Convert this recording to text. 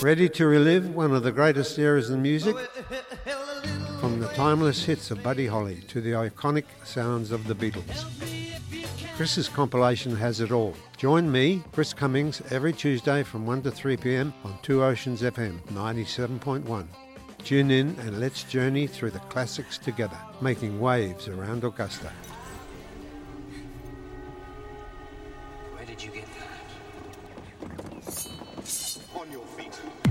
Ready to relive one of the greatest eras in music? From the timeless hits of Buddy Holly to the iconic sounds of the Beatles. Chris's compilation has it all. Join me, Chris Cummings, every Tuesday from 1 to 3 p.m. on Two Oceans FM 97.1. Tune in and let's journey through the classics together, making waves around Augusta. Where did you get that? On your feet.